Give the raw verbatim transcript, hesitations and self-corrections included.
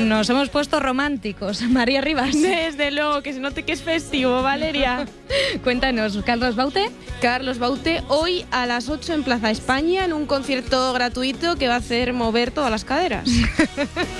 Nos hemos puesto románticos. María Rivas. Desde luego, que se note que es festivo, Valeria. Cuéntanos, Carlos Baute. Carlos Baute, hoy a las ocho en Plaza España, en un concierto gratuito que va a hacer mover todas las caderas.